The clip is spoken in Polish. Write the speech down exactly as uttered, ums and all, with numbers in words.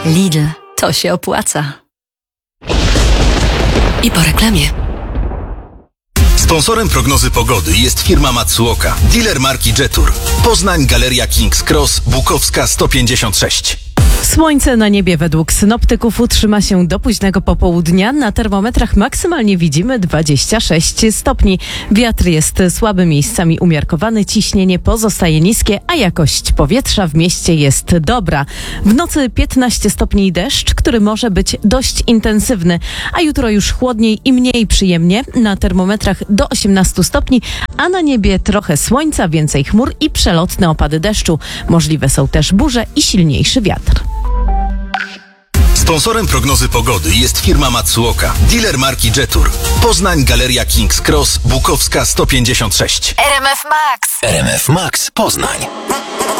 Lidl, to się opłaca. I po reklamie. Sponsorem prognozy pogody jest firma Matsuoka, dealer marki Jetour. Poznań, Galeria King's Cross, Bukowska sto pięćdziesiąt sześć. Słońce na niebie według synoptyków utrzyma się do późnego popołudnia. Na termometrach maksymalnie widzimy dwadzieścia sześć stopni. Wiatr jest słaby, miejscami umiarkowany, ciśnienie pozostaje niskie, a jakość powietrza w mieście jest dobra. W nocy piętnaście stopni i deszcz, który może być dość intensywny, a jutro już chłodniej i mniej przyjemnie. Na termometrach do osiemnastu stopni, a na niebie trochę słońca, więcej chmur i przelotne opady deszczu. Możliwe są też burze i silniejszy wiatr. Sponsorem prognozy pogody jest firma Matsuoka, dealer marki Jetour. Poznań, Galeria King's Cross, Bukowska sto pięćdziesiąt sześć. R M F Max. R M F Max Poznań.